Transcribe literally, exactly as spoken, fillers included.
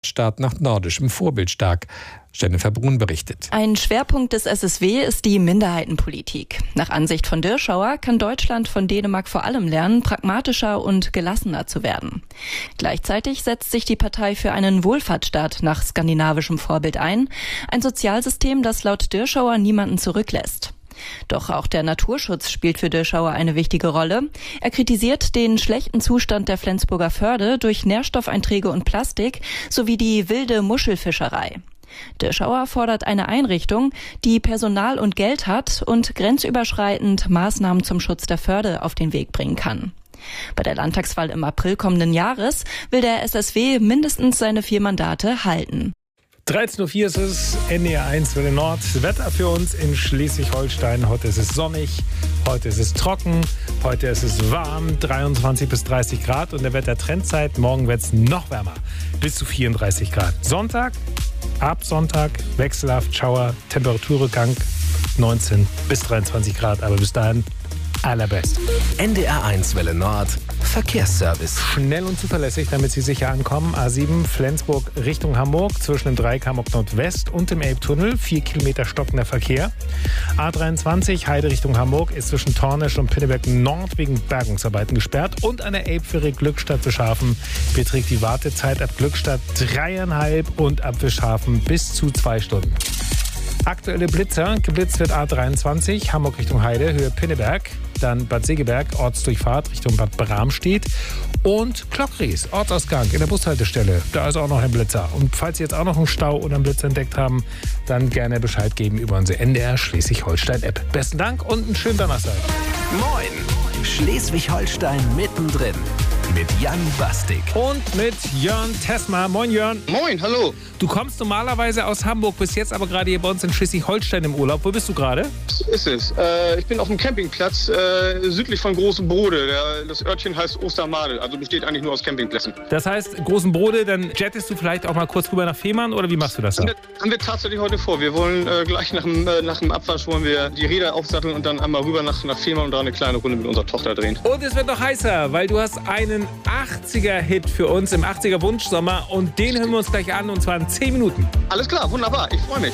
Start nach nordischem Vorbild stark. Jennifer Brun berichtet. Ein Schwerpunkt des S S W ist die Minderheitenpolitik. Nach Ansicht von Dirschauer kann Deutschland von Dänemark vor allem lernen, pragmatischer und gelassener zu werden. Gleichzeitig setzt sich die Partei für einen Wohlfahrtsstaat nach skandinavischem Vorbild ein. Ein Sozialsystem, das laut Dirschauer niemanden zurücklässt. Doch auch der Naturschutz spielt für Dirschauer eine wichtige Rolle. Er kritisiert den schlechten Zustand der Flensburger Förde durch Nährstoffeinträge und Plastik sowie die wilde Muschelfischerei. Dirschauer fordert eine Einrichtung, die Personal und Geld hat und grenzüberschreitend Maßnahmen zum Schutz der Förde auf den Weg bringen kann. Bei der Landtagswahl im April kommenden Jahres will der S S W mindestens seine vier Mandate halten. dreizehn Uhr vier ist es, N D R eins Welle Nord. Wetter für uns in Schleswig-Holstein. Heute ist es sonnig, heute ist es trocken, heute ist es warm, dreiundzwanzig bis dreißig Grad. Und der Wettertrendzeit, morgen wird es noch wärmer, bis zu vierunddreißig Grad. Sonntag, ab Sonntag, wechselhaft, Schauer, Temperaturrückgang neunzehn bis dreiundzwanzig Grad. Aber bis dahin allerbest. N D R eins Welle Nord, Verkehrsservice. Schnell und zuverlässig, damit Sie sicher ankommen. A sieben Flensburg Richtung Hamburg zwischen dem Dreieck Hamburg Nordwest und dem Elbtunnel. Vier Kilometer stockender Verkehr. A dreiundzwanzig Heide Richtung Hamburg ist zwischen Tornisch und Pinneberg Nord wegen Bergungsarbeiten gesperrt. Und an der Elbfähre Glückstadt Wischhafen beträgt die Wartezeit ab Glückstadt dreieinhalb und ab Wischhafen bis zu zwei Stunden. Aktuelle Blitzer. Geblitzt wird A dreiundzwanzig, Hamburg Richtung Heide, Höhe Pinneberg. Dann Bad Segeberg, Ortsdurchfahrt Richtung Bad Bramstedt. Und Klockries, Ortsausgang in der Bushaltestelle. Da ist auch noch ein Blitzer. Und falls Sie jetzt auch noch einen Stau oder einen Blitzer entdeckt haben, dann gerne Bescheid geben über unsere N D R Schleswig-Holstein-App. Besten Dank und einen schönen Donnerstag. Moin, Schleswig-Holstein mittendrin. Mit Jan Bastik. Und mit Jörn Tessmer. Moin Jörn. Moin, hallo. Du kommst normalerweise aus Hamburg, bist jetzt aber gerade hier bei uns in Schleswig-Holstein im Urlaub. Wo bist du gerade? Das ist es. Äh, ich bin auf dem Campingplatz äh, südlich von Großen Brode. Der, das Örtchen heißt Ostermadel, also besteht eigentlich nur aus Campingplätzen. Das heißt, Großen Brode, dann jettest du vielleicht auch mal kurz rüber nach Fehmarn oder wie machst du das da? Haben wir, haben wir tatsächlich heute vor. Wir wollen äh, gleich nach dem, äh, nach dem Abwasch wollen wir die Räder aufsatteln und dann einmal rüber nach, nach Fehmarn und da eine kleine Runde mit unserer Tochter drehen. Und es wird noch heißer, weil du hast einen achtziger-Hit für uns im achtziger-Wunschsommer und den hören wir uns gleich an und zwar in zehn Minuten. Alles klar, wunderbar. Ich freue mich.